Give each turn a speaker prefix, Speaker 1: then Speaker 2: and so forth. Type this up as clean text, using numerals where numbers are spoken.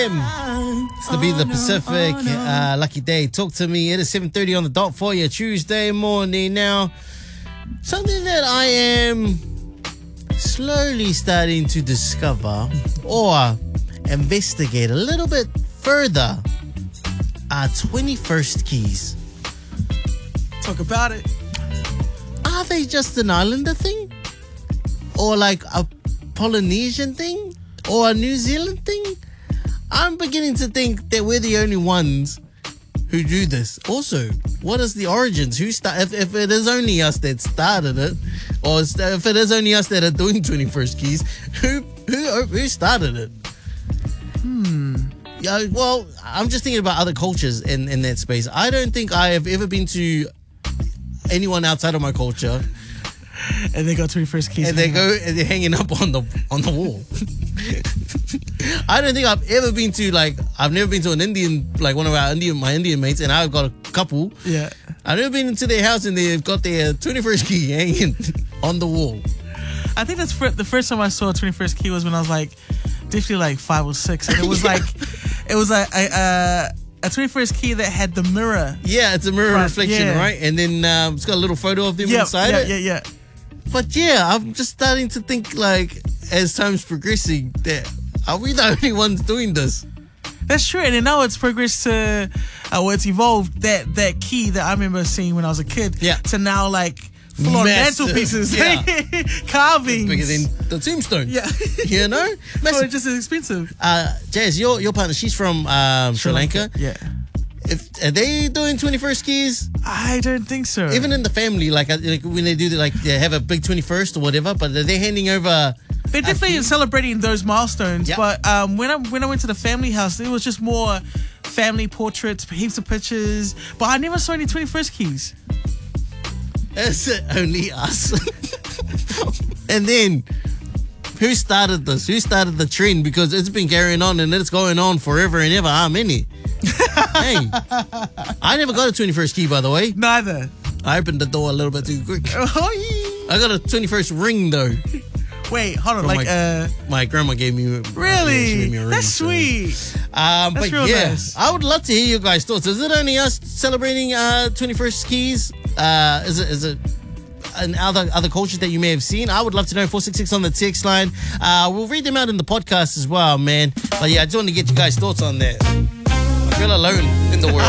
Speaker 1: a.m. It's the Beat of the Pacific. Lucky day. Talk to me. It is 7:30 on the dot for you Tuesday morning. Now, something that I am slowly starting to discover or investigate a little bit further are 21st keys.
Speaker 2: Talk about it.
Speaker 1: Are they just an Islander thing? Or like a Polynesian thing? Or a New Zealand thing? I'm beginning to think that we're the only ones who do this. Also, what is the origins? If it is only us that started it, or if it is only us that are doing 21st keys, who started it? Yeah, well, I'm just thinking about other cultures in that space. I don't think I have ever been to anyone outside of my culture,
Speaker 2: and they got 21st keys,
Speaker 1: and they're hanging up on the wall. I don't think I've ever been to I've never been to an Indian, like one of my Indian mates, and I've got a couple.
Speaker 2: Yeah,
Speaker 1: I've never been into their house and they've got their 21st key hanging on the wall.
Speaker 2: I think that's the first time I saw a 21st key was when I was definitely 5 or 6, and it was it was a 21st key that had the mirror.
Speaker 1: Yeah, it's a mirror reflection, right? And then it's got a little photo of them inside it.
Speaker 2: Yeah.
Speaker 1: But yeah, I'm just starting to think as time's progressing, that are we the only ones doing this?
Speaker 2: That's true, and now it's progressed to, it's evolved that key that I remember seeing when I was a kid.
Speaker 1: Yeah.
Speaker 2: To now full on mantelpieces, carvings,
Speaker 1: bigger than the tombstone.
Speaker 2: Yeah,
Speaker 1: you know,
Speaker 2: well, it's just as expensive.
Speaker 1: Jazz, your partner, she's from Sri Lanka.
Speaker 2: Yeah.
Speaker 1: Are they doing 21st keys?
Speaker 2: I don't think so.
Speaker 1: Even in the family, like when they do they have a big 21st or whatever, but are they handing over?
Speaker 2: They're definitely celebrating those milestones.
Speaker 1: Yep.
Speaker 2: But when I went to the family house, it was just more family portraits, heaps of pictures. But I never saw any 21st keys.
Speaker 1: Is it only us? And then, who started this? Who started the trend? Because it's been carrying on and it's going on forever and ever. How many? Hey, I never got a 21st key, by the way.
Speaker 2: Neither.
Speaker 1: I opened the door a little bit too quick. I got a 21st ring, though.
Speaker 2: Wait, hold on.
Speaker 1: My grandma gave me.
Speaker 2: Really?
Speaker 1: She gave me a ring.
Speaker 2: That's sweet.
Speaker 1: But
Speaker 2: real
Speaker 1: yeah,
Speaker 2: nice.
Speaker 1: I would love to hear your guys' thoughts. Is it only us celebrating 21st keys? Is it in other cultures that you may have seen? I would love to know. 466 on the text line. We'll read them out in the podcast as well, man. But yeah, I just want to get you guys' thoughts on that. I feel alone in the world.